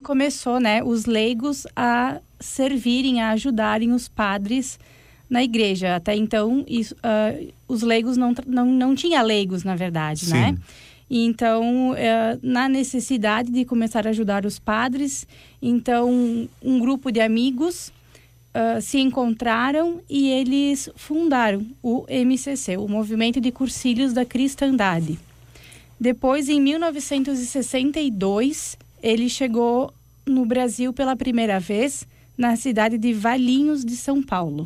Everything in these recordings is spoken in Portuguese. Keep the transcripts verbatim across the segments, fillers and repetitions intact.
começou, né, os leigos a servirem, a ajudarem os padres na igreja. Até então, isso, uh, os leigos não, não, não tinha leigos, na verdade, Sim. né? Então, uh, na necessidade de começar a ajudar os padres, então, um grupo de amigos uh, se encontraram e eles fundaram o M C C, o Movimento de Cursilhos da Cristandade. Depois, em mil novecentos e sessenta e dois, ele chegou no Brasil pela primeira vez, na cidade de Valinhos de São Paulo.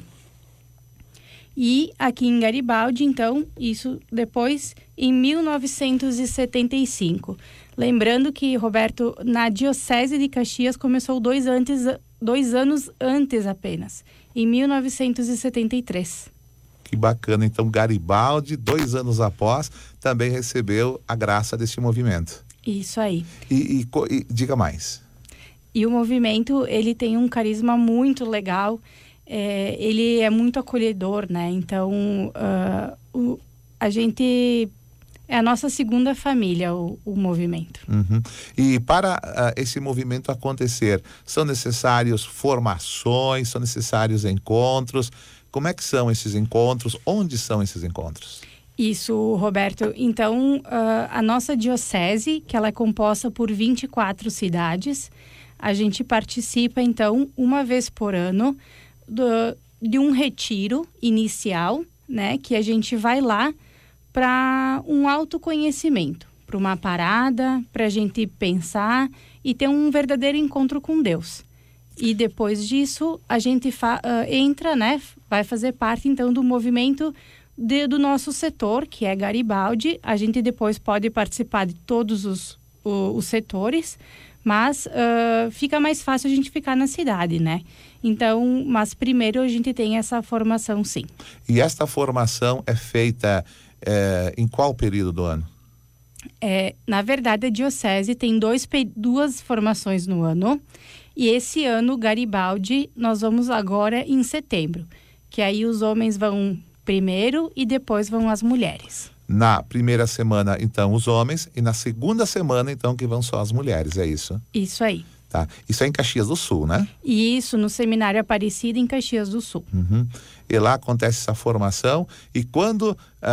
E aqui em Garibaldi, então, isso depois, em mil novecentos e setenta e cinco. Lembrando que, Roberto, na Diocese de Caxias começou dois, antes, dois anos antes apenas, em mil novecentos e setenta e três. Que bacana. Então, Garibaldi, dois anos após, também recebeu a graça desse movimento. Isso aí. E, e, e diga mais. E o movimento, ele tem um carisma muito legal. É, ele é muito acolhedor, né? Então, uh, o, a gente... É a nossa segunda família, o, o movimento. Uhum. E para uh, esse movimento acontecer, são necessários formações, são necessários encontros? Como é que são esses encontros? Onde são esses encontros? Isso, Roberto. Então, uh, a nossa diocese, que ela é composta por vinte e quatro cidades, a gente participa, então, uma vez por ano, Do, de um retiro inicial, né, que a gente vai lá para um autoconhecimento, para uma parada, para a gente pensar e ter um verdadeiro encontro com Deus. E depois disso, a gente fa, uh, entra, né, vai fazer parte, então, do movimento de, do nosso setor, que é Garibaldi. A gente depois pode participar de todos os, o, os setores, mas uh, fica mais fácil a gente ficar na cidade, né? Então, mas primeiro a gente tem essa formação, sim. E esta formação é feita é, em qual período do ano? É, na verdade, a Diocese tem dois, duas formações no ano. E esse ano, Garibaldi, nós vamos agora em setembro. Que aí os homens vão primeiro e depois vão as mulheres. Na primeira semana, então, os homens. E na segunda semana, então, que vão só as mulheres, é isso? Isso aí. Tá. Isso é em Caxias do Sul, né? Isso, no Seminário Aparecida, em Caxias do Sul. Uhum. E lá acontece essa formação. E quando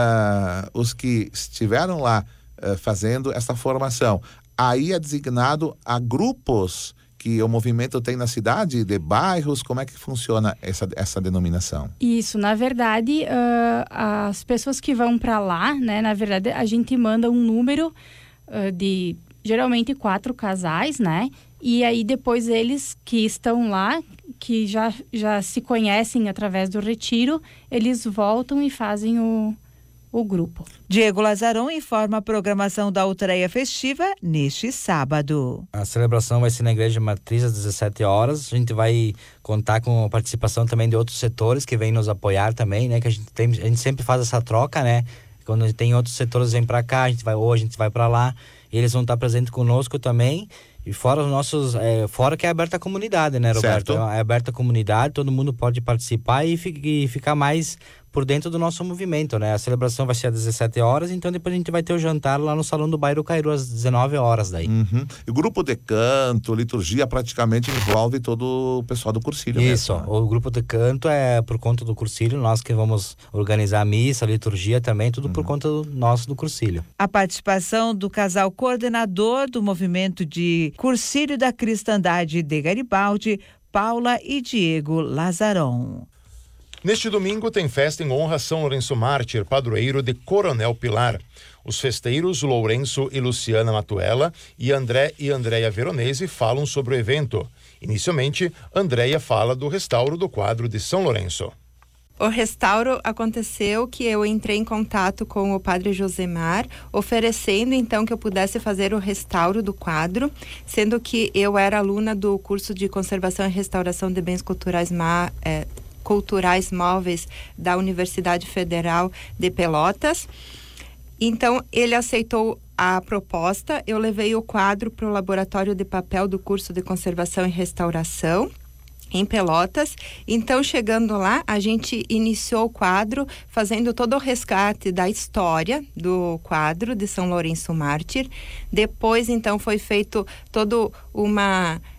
uh, os que estiveram lá uh, fazendo essa formação, aí é designado a grupos que o movimento tem na cidade, de bairros, como é que funciona essa, essa denominação? Isso, na verdade, uh, as pessoas que vão para lá, né, na verdade, a gente manda um número uh, de, geralmente, quatro casais, né? E aí depois eles que estão lá, que já, já se conhecem através do retiro, eles voltam e fazem o, o grupo. Diego Lazaron informa a programação da Ultreia Festiva neste sábado. A celebração vai ser na Igreja Matriz às dezessete horas. A gente vai contar com a participação também de outros setores que vêm nos apoiar também, né? Que a gente, tem, a gente sempre faz essa troca, né? Quando tem outros setores que vêm para cá, a gente vai, ou a gente vai para lá, e eles vão estar presentes conosco também. E fora os nossos, é, fora que é aberta a comunidade, né, Roberto? Certo. É aberta a comunidade, todo mundo pode participar e, fi, e ficar mais por dentro do nosso movimento, né? A celebração vai ser às dezessete horas, então depois a gente vai ter o jantar lá no Salão do Bairro Cairu às dezenove horas daí. Uhum. E o grupo de canto, liturgia, praticamente envolve todo o pessoal do Cursilho. Isso, mesmo, né? O grupo de canto é por conta do Cursilho, nós que vamos organizar a missa, a liturgia também, tudo uhum. por conta do nosso do Cursilho. A participação do casal coordenador do movimento de Cursilho da Cristandade de Garibaldi, Paula e Diego Lazaron. Neste domingo tem festa em honra a São Lourenço Mártir, padroeiro de Coronel Pilar. Os festeiros Lourenço e Luciana Matuela e André e Andréia Veronese falam sobre o evento. Inicialmente, Andréia fala do restauro do quadro de São Lourenço. O restauro aconteceu que eu entrei em contato com o padre Josemar, oferecendo então que eu pudesse fazer o restauro do quadro, sendo que eu era aluna do curso de Conservação e Restauração de Bens Culturais Ma, é, Culturais Móveis da Universidade Federal de Pelotas. Então, ele aceitou a proposta, eu levei o quadro para o laboratório de papel do curso de Conservação e Restauração, em Pelotas. Então, chegando lá, a gente iniciou o quadro fazendo todo o resgate da história do quadro de São Lourenço Mártir. Depois, então, foi feito todo uma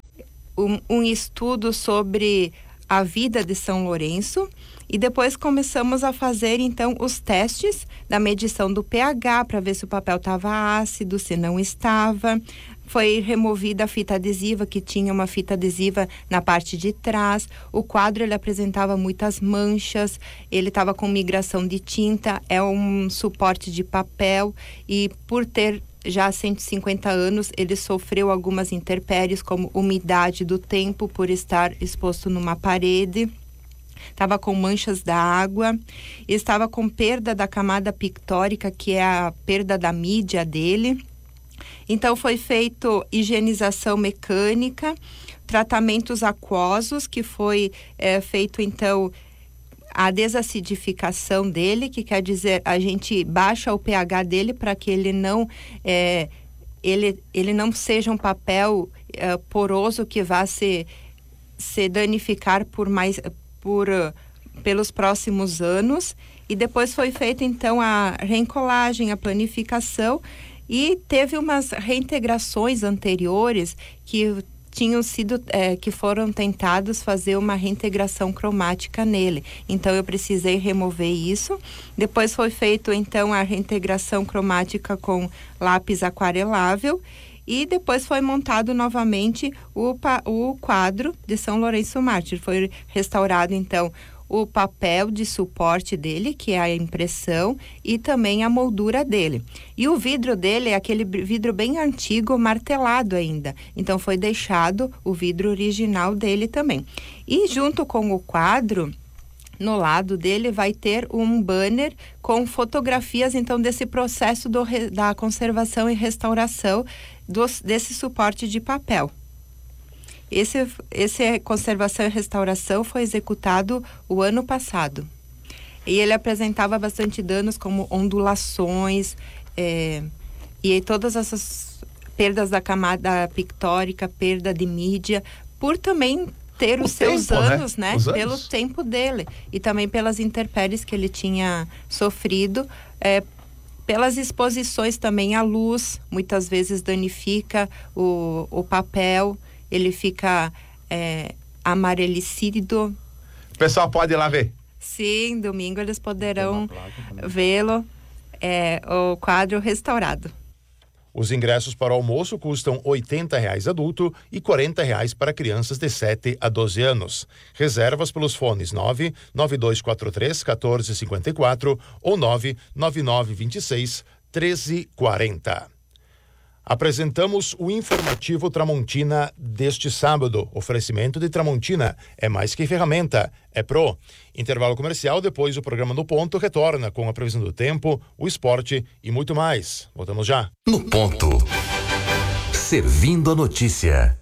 um, um estudo sobre a vida de São Lourenço. E depois começamos a fazer, então, os testes da medição do pH para ver se o papel estava ácido, se não estava. Foi removida a fita adesiva, que tinha uma fita adesiva na parte de trás. O quadro, ele apresentava muitas manchas, ele estava com migração de tinta, é um suporte de papel e por ter já cento e cinquenta anos, ele sofreu algumas intempéries, como umidade do tempo por estar exposto numa parede. Estava com manchas da água, estava com perda da camada pictórica, que é a perda da mídia dele. Então foi feito higienização mecânica, tratamentos aquosos, que foi é, feito então a desacidificação dele, que quer dizer a gente baixa o pH dele para que ele não é, ele, ele não seja um papel é, poroso que vá se, se danificar por mais por pelos próximos anos. E depois foi feita então a reencolagem, a planificação, e teve umas reintegrações anteriores que tinham sido é, que foram tentados fazer uma reintegração cromática nele. Então eu precisei remover isso. Depois foi feito então a reintegração cromática com lápis aquarelável. E depois foi montado novamente o, o quadro de São Lourenço Mártir. Foi restaurado, então, o papel de suporte dele, que é a impressão, e também a moldura dele. E o vidro dele é aquele vidro bem antigo, martelado ainda. Então, foi deixado o vidro original dele também. E junto com o quadro, no lado dele vai ter um banner com fotografias, então, desse processo do, da conservação e restauração dos, desse suporte de papel. Esse, esse conservação e restauração foi executado o ano passado. E ele apresentava bastante danos, como ondulações, é, e todas essas perdas da camada pictórica, perda de mídia, por também ter os seus tempo, anos, né? né? Os anos. Pelo tempo dele. E também pelas intempéries que ele tinha sofrido, é, pelas exposições também à luz, muitas vezes danifica o, o papel, ele fica é, amarelecido. O pessoal pode ir lá ver? Sim, domingo eles poderão vê-lo, é, o quadro restaurado. Os ingressos para o almoço custam oitenta reais adulto e quarenta reais para crianças de sete a doze anos. Reservas pelos fones nove nove dois quatro três um quatro cinco quatro ou nove nove nove dois seis um três quatro zero. Apresentamos o informativo Tramontina deste sábado. Oferecimento de Tramontina. É mais que ferramenta, é pro. Intervalo comercial, depois o programa No Ponto retorna com a previsão do tempo, o esporte e muito mais. Voltamos já. No Ponto. Servindo a notícia.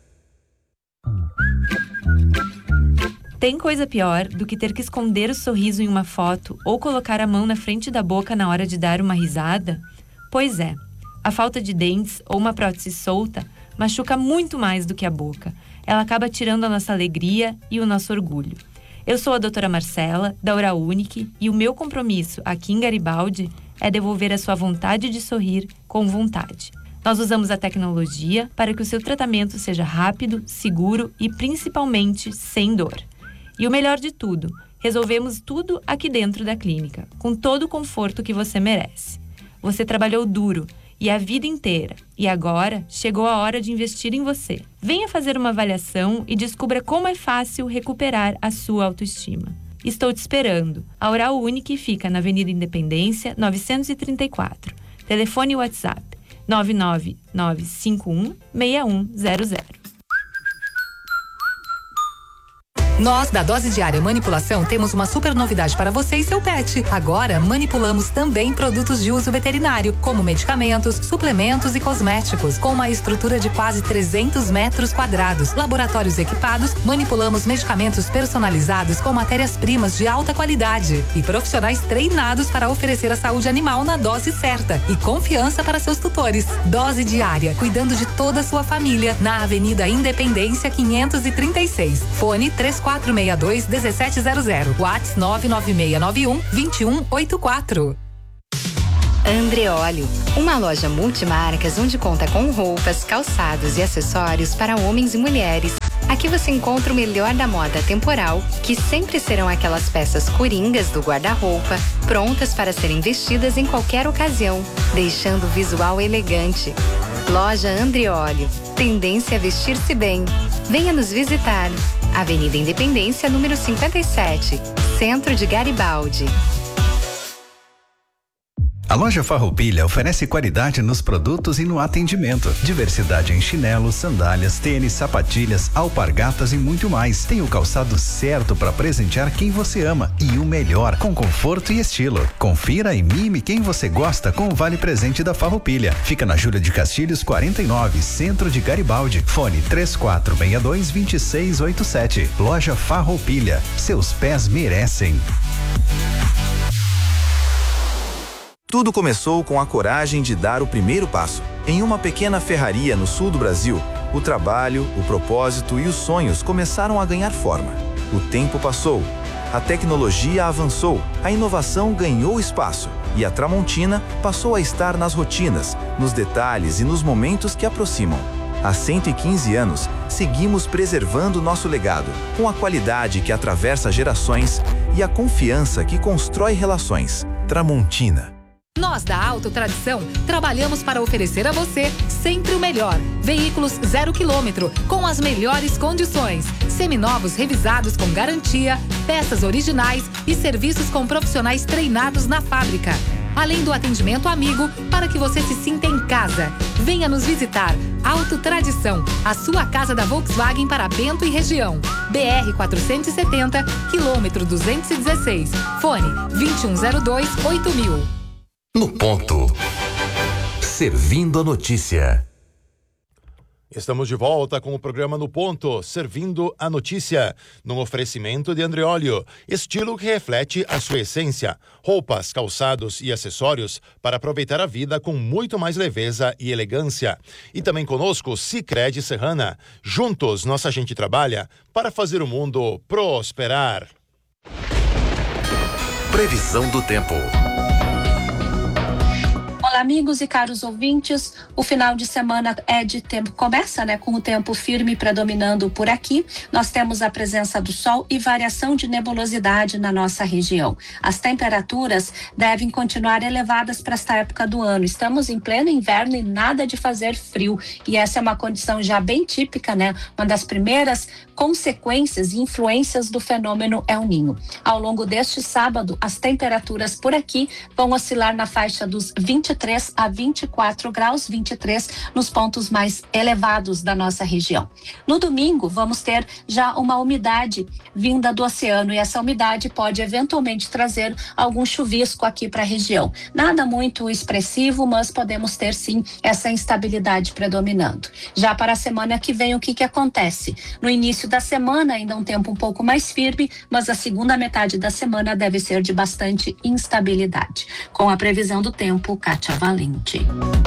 Tem coisa pior do que ter que esconder o sorriso em uma foto ou colocar a mão na frente da boca na hora de dar uma risada? Pois é. A falta de dentes ou uma prótese solta machuca muito mais do que a boca. Ela acaba tirando a nossa alegria e o nosso orgulho. Eu sou a doutora Marcela, da Oral Unique, e o meu compromisso aqui em Garibaldi é devolver a sua vontade de sorrir com vontade. Nós usamos a tecnologia para que o seu tratamento seja rápido, seguro e principalmente sem dor. E o melhor de tudo, resolvemos tudo aqui dentro da clínica, com todo o conforto que você merece. Você trabalhou duro e a vida inteira, e agora chegou a hora de investir em você. Venha fazer uma avaliação e descubra como é fácil recuperar a sua autoestima. Estou te esperando. A Oral Unique fica na Avenida Independência, novecentos e trinta e quatro. Telefone e WhatsApp nove nove nove cinco um seis um zero zero. Nós, da Dose Diária Manipulação, temos uma super novidade para você e seu pet. Agora, manipulamos também produtos de uso veterinário, como medicamentos, suplementos e cosméticos. Com uma estrutura de quase trezentos metros quadrados, laboratórios equipados, manipulamos medicamentos personalizados com matérias-primas de alta qualidade e profissionais treinados para oferecer a saúde animal na dose certa e confiança para seus tutores. Dose Diária, cuidando de toda a sua família, na Avenida Independência quinhentos e trinta e seis. Fone três quatro seis dois um sete zero zero. WhatsApp nove nove seis nove um dois um oito quatro. Andreoli, uma loja multimarcas onde conta com roupas, calçados e acessórios para homens e mulheres. Aqui você encontra o melhor da moda temporal, que sempre serão aquelas peças coringas do guarda-roupa, prontas para serem vestidas em qualquer ocasião, deixando o visual elegante. Loja Andrioli, tendência a vestir-se bem. Venha nos visitar. Avenida Independência, número cinquenta e sete, Centro de Garibaldi. A loja Farroupilha oferece qualidade nos produtos e no atendimento. Diversidade em chinelos, sandálias, tênis, sapatilhas, alpargatas e muito mais. Tem o calçado certo para presentear quem você ama e o melhor, com conforto e estilo. Confira e mime quem você gosta com o Vale Presente da Farroupilha. Fica na Júlia de Castilhos quarenta e nove, Centro de Garibaldi. Fone três quatro seis dois, dois seis oito sete. Loja Farroupilha. Seus pés merecem. Tudo começou com a coragem de dar o primeiro passo. Em uma pequena ferraria no sul do Brasil, o trabalho, o propósito e os sonhos começaram a ganhar forma. O tempo passou, a tecnologia avançou, a inovação ganhou espaço e a Tramontina passou a estar nas rotinas, nos detalhes e nos momentos que aproximam. Há cento e quinze anos, seguimos preservando nosso legado, com a qualidade que atravessa gerações e a confiança que constrói relações. Tramontina. Nós da Auto Tradição trabalhamos para oferecer a você sempre o melhor. Veículos zero quilômetro, com as melhores condições. Seminovos revisados com garantia, peças originais e serviços com profissionais treinados na fábrica. Além do atendimento amigo, para que você se sinta em casa. Venha nos visitar. Auto Tradição, a sua casa da Volkswagen para Bento e região. B R quatrocentos e setenta, quilômetro duzentos e dezesseis. Fone vinte e um zero dois, oito mil. No ponto. Servindo a notícia. Estamos de volta com o programa No Ponto, servindo a notícia, num oferecimento de Andriolio, estilo que reflete a sua essência, roupas, calçados e acessórios para aproveitar a vida com muito mais leveza e elegância. E também conosco, Sicredi Serrana. Juntos, nossa gente trabalha para fazer o mundo prosperar. Previsão do tempo. Olá, amigos e caros ouvintes. O final de semana é de tempo, começa, né, com o tempo firme predominando por aqui. Nós temos a presença do sol e variação de nebulosidade na nossa região. As temperaturas devem continuar elevadas para esta época do ano. Estamos em pleno inverno e nada de fazer frio. E essa é uma condição já bem típica, né? Uma das primeiras consequências e influências do fenômeno El Niño. Ao longo deste sábado, as temperaturas por aqui vão oscilar na faixa dos vinte e três a vinte e quatro graus, vinte e três nos pontos mais elevados da nossa região. No domingo, vamos ter já uma umidade vinda do oceano e essa umidade pode eventualmente trazer algum chuvisco aqui para a região. Nada muito expressivo, mas podemos ter sim essa instabilidade predominando. Já para a semana que vem, o que que acontece? No início da semana, ainda um tempo um pouco mais firme, mas a segunda metade da semana deve ser de bastante instabilidade. Com a previsão do tempo, Kátia Valente.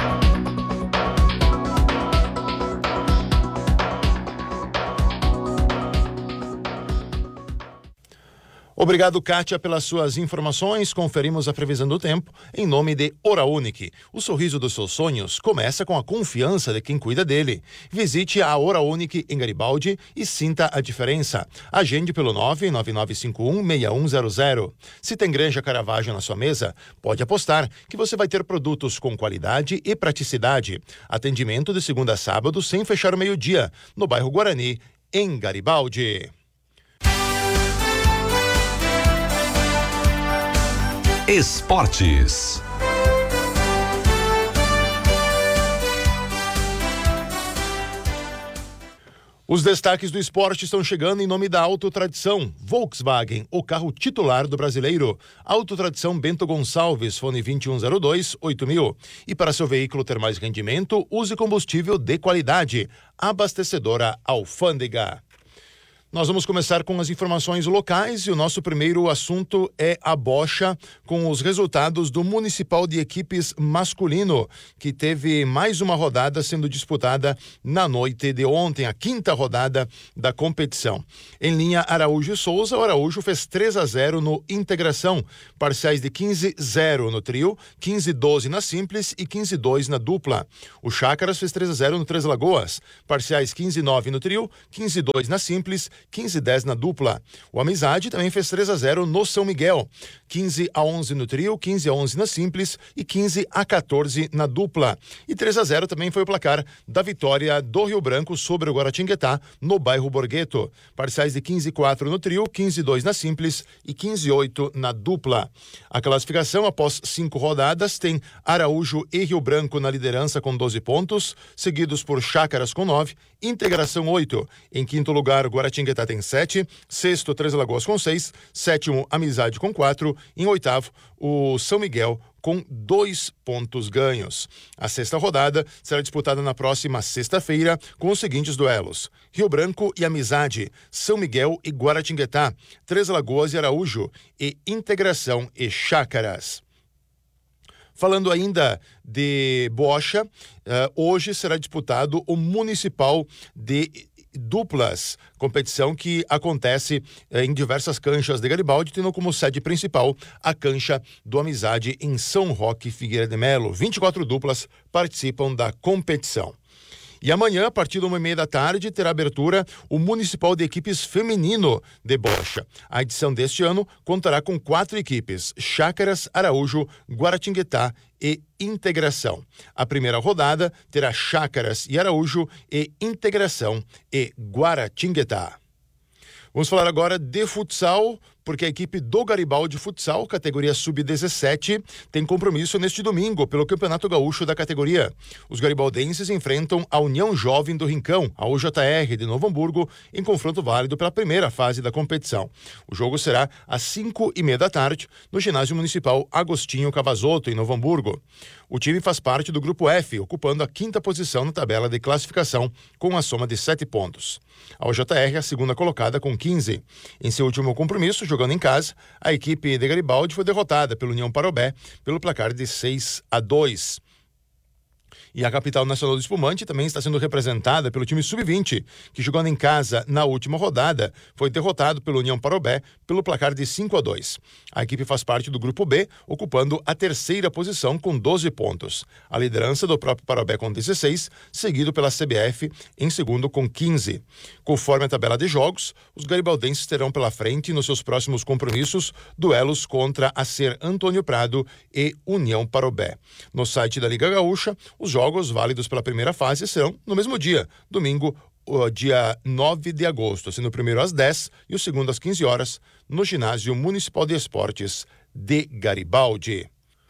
Obrigado, Kátia, pelas suas informações. Conferimos a previsão do tempo em nome de Hora Únique. O sorriso dos seus sonhos começa com a confiança de quem cuida dele. Visite a Hora Únique em Garibaldi e sinta a diferença. Agende pelo nove nove nove cinco um, seis um zero zero. Se tem Granja Caravaggio na sua mesa, pode apostar que você vai ter produtos com qualidade e praticidade. Atendimento de segunda a sábado sem fechar o meio-dia, no bairro Guarani, em Garibaldi. Esportes. Os destaques do esporte estão chegando em nome da Auto Tradição. Volkswagen, o carro titular do brasileiro. Auto Tradição Bento Gonçalves, fone vinte e um zero dois, oito mil. E para seu veículo ter mais rendimento, use combustível de qualidade. Abastecedora Alfândega. Nós vamos começar com as informações locais e o nosso primeiro assunto é a bocha, com os resultados do Municipal de Equipes masculino, que teve mais uma rodada sendo disputada na noite de ontem, a quinta rodada da competição. Em linha Araújo e Souza, o Araújo fez três a zero no Integração, parciais de quinze a zero no trio, quinze a doze na simples e quinze a dois na dupla. O Chácaras fez três a zero no Três Lagoas, parciais quinze a nove no trio, quinze a dois na simples, quinze a dez na dupla. O Amizade também fez três a zero no São Miguel, quinze a onze no trio, quinze a onze na simples e quinze a quatorze na dupla. E três a zero também foi o placar da vitória do Rio Branco sobre o Guaratinguetá no bairro Borgheto. Parciais de quinze a quatro no trio, quinze a dois na simples e quinze a oito na dupla. A classificação após cinco rodadas tem Araújo e Rio Branco na liderança com doze pontos, seguidos por Chácaras com nove, Integração oito. Em quinto lugar, Guaratinguetá tem sete, sexto, Três Lagoas com seis, sétimo, Amizade com quatro, em oitavo, o São Miguel com dois pontos ganhos. A sexta rodada será disputada na próxima sexta-feira com os seguintes duelos: Rio Branco e Amizade, São Miguel e Guaratinguetá, Três Lagoas e Araújo e Integração e Chácaras. Falando ainda de bocha, uh, hoje será disputado o Municipal de Duplas, competição que acontece uh, em diversas canchas de Garibaldi, tendo como sede principal a cancha do Amizade em São Roque, Figueira de Melo. vinte e quatro duplas participam da competição. E amanhã, a partir de uma e meia da tarde, terá abertura o Municipal de Equipes Feminino de Bocha. A edição deste ano contará com quatro equipes: Chácaras, Araújo, Guaratinguetá e Integração. A primeira rodada terá Chácaras e Araújo e Integração e Guaratinguetá. Vamos falar agora de futsal, porque a equipe do Garibaldi Futsal, categoria sub dezessete, tem compromisso neste domingo pelo Campeonato Gaúcho da categoria. Os garibaldenses enfrentam a União Jovem do Rincão, a U J R de Novo Hamburgo, em confronto válido pela primeira fase da competição. O jogo será às cinco e meia da tarde, no ginásio municipal Agostinho Cavazotto, em Novo Hamburgo. O time faz parte do grupo F, ocupando a quinta posição na tabela de classificação, com a soma de sete pontos. A U J R é a segunda colocada com quinze. Em seu último compromisso, jogando em casa, a equipe de Garibaldi foi derrotada pelo União Parobé pelo placar de seis a dois. E a capital nacional do espumante também está sendo representada pelo time sub vinte, que jogando em casa na última rodada, foi derrotado pelo União Parobé pelo placar de cinco a dois. A equipe faz parte do grupo B, ocupando a terceira posição com doze pontos. A liderança do próprio Parobé com dezesseis, seguido pela C B F em segundo com quinze. Conforme a tabela de jogos, os garibaldenses terão pela frente nos seus próximos compromissos duelos contra a Ser Antônio Prado e União Parobé. No site da Liga Gaúcha, os jogos Jogos válidos pela primeira fase serão no mesmo dia, domingo, dia nove de agosto, sendo o primeiro às dez e o segundo às quinze horas, no Ginásio Municipal de Esportes de Garibaldi.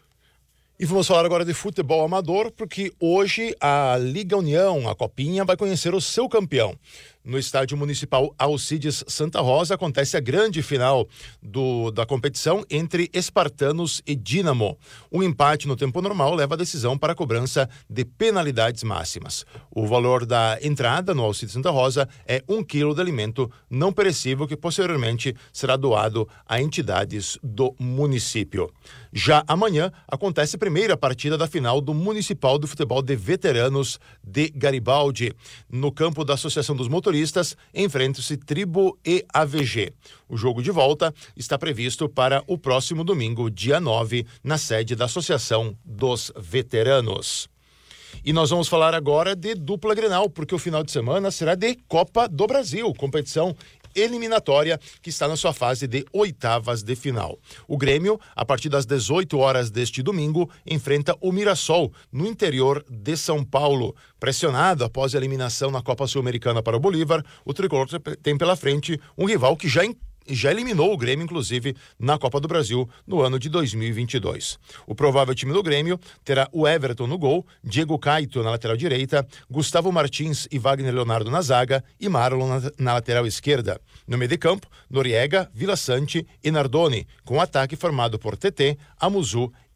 E vamos falar agora de futebol amador, porque hoje a Liga União, a Copinha, vai conhecer o seu campeão. No estádio municipal Alcides Santa Rosa acontece a grande final do, da competição entre Espartanos e Dínamo. Um empate no tempo normal leva a decisão para a cobrança de penalidades máximas. O valor da entrada no Alcides Santa Rosa é um quilo de alimento não perecível que posteriormente será doado a entidades do município. Já amanhã acontece a primeira partida da final do Municipal do Futebol de Veteranos de Garibaldi. No campo da Associação dos Motoristas, enfrentam-se Tribo e A V G. O jogo de volta está previsto para o próximo domingo, dia nove, na sede da Associação dos Veteranos. E nós vamos falar agora de dupla Grenal, porque o final de semana será de Copa do Brasil, competição eliminatória que está na sua fase de oitavas de final. O Grêmio, a partir das dezoito horas deste domingo, enfrenta o Mirassol, no interior de São Paulo. Pressionado após a eliminação na Copa Sul-Americana para o Bolívar, o tricolor tem pela frente um rival que já já eliminou o Grêmio, inclusive, na Copa do Brasil no ano de dois mil e vinte e dois. O provável time do Grêmio terá o Everton no gol, Diego Caito na lateral direita, Gustavo Martins e Wagner Leonardo na zaga e Marlon na, na lateral esquerda. No meio de campo, Noriega, Vila Sante e Nardoni, com ataque formado por T T, Amuzu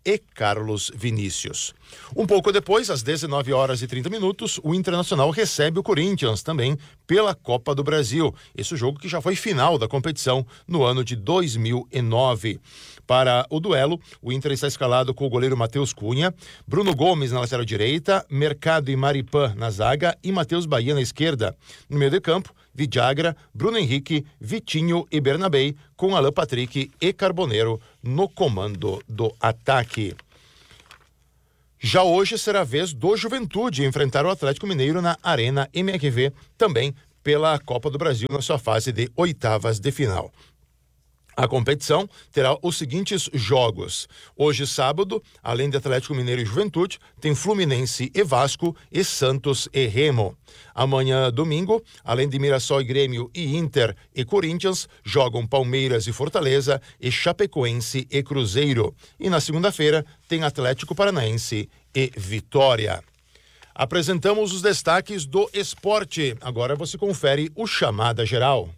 e Carlos Vinícius. Um pouco depois, às dezenove horas e trinta minutos, o Internacional recebe o Corinthians também pela Copa do Brasil. Esse jogo que já foi final da competição no ano de dois mil e nove. Para o duelo, o Inter está escalado com o goleiro Matheus Cunha, Bruno Gomes na lateral direita, Mercado e Maripan na zaga e Matheus Bahia na esquerda. No meio de campo, Vidagra, Bruno Henrique, Vitinho e Bernabei, com Alan Patrick e Carboneiro no comando do ataque. Já hoje será a vez do Juventude enfrentar o Atlético Mineiro na Arena M R V, também pela Copa do Brasil na sua fase de oitavas de final. A competição terá os seguintes jogos. Hoje, sábado, além de Atlético Mineiro e Juventude, tem Fluminense e Vasco e Santos e Remo. Amanhã, domingo, além de Mirassol e Grêmio e Inter e Corinthians, jogam Palmeiras e Fortaleza e Chapecoense e Cruzeiro. E na segunda-feira, tem Atlético Paranaense e Vitória. Apresentamos os destaques do esporte. Agora você confere o Chamada Geral.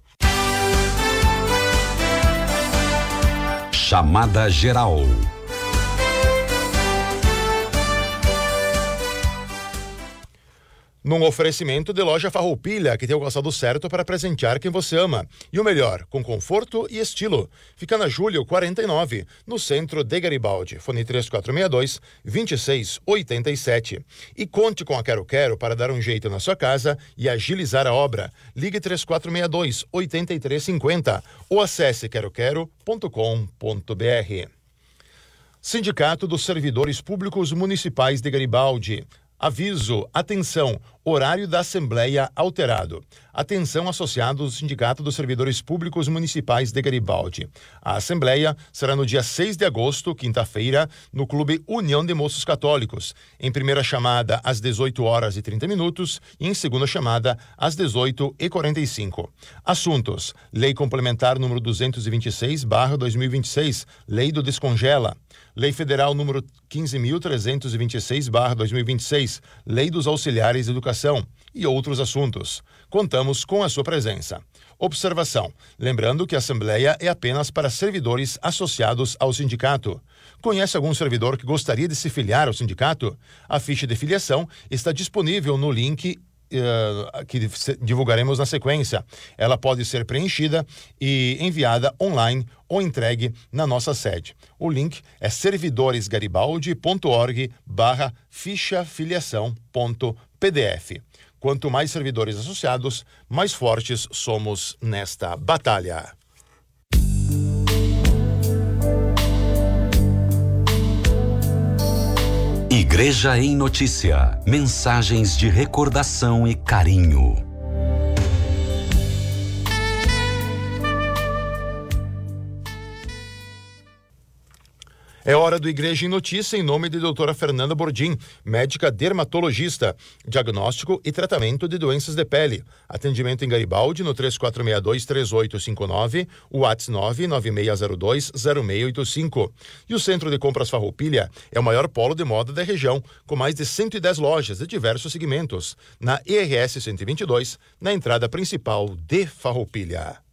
Chamada Geral. Num oferecimento de Loja Farroupilha, que tem o calçado certo para presentear quem você ama. E o melhor, com conforto e estilo. Fica na Júlio quarenta e nove, no centro de Garibaldi. Fone três quatro seis dois, dois seis oito sete. E conte com a Quero Quero para dar um jeito na sua casa e agilizar a obra. Ligue três quatro seis dois, oito três cinco zero ou acesse quero quero ponto com ponto b r. Sindicato dos Servidores Públicos Municipais de Garibaldi. Aviso, atenção, horário da Assembleia alterado. Atenção, associados do Sindicato dos Servidores Públicos Municipais de Garibaldi. A Assembleia será no dia seis de agosto, quinta-feira, no Clube União de Moços Católicos. Em primeira chamada, às dezoito horas e trinta minutos e em segunda chamada, às dezoito e quarenta e cinco. Assuntos: Lei Complementar número duzentos e vinte e seis barra dois mil e vinte e seis, Lei do Descongela. Lei Federal número quinze mil trezentos e vinte e seis barra dois mil e vinte e seis, Lei dos Auxiliares de Educação e outros assuntos. Contamos com a sua presença. Observação: lembrando que a Assembleia é apenas para servidores associados ao sindicato. Conhece algum servidor que gostaria de se filiar ao sindicato? A ficha de filiação está disponível no link Uh, que divulgaremos na sequência. Ela pode ser preenchida e enviada online ou entregue na nossa sede. O link é servidoresgaribaldi ponto org barra ficha filiação ponto p d f. Quanto mais servidores associados, mais fortes somos nesta batalha. Igreja em Notícia. Mensagens de recordação e carinho. É hora do Igreja em Notícia, em nome de doutora Fernanda Bordim, médica dermatologista, diagnóstico e tratamento de doenças de pele. Atendimento em Garibaldi no três quatro seis dois, três oito cinco nove, WhatsApp nove nove seis zero dois, zero seis oito cinco. E o Centro de Compras Farroupilha é o maior polo de moda da região, com mais de cento e dez lojas de diversos segmentos. Na E R S cento e vinte e dois, na entrada principal de Farroupilha.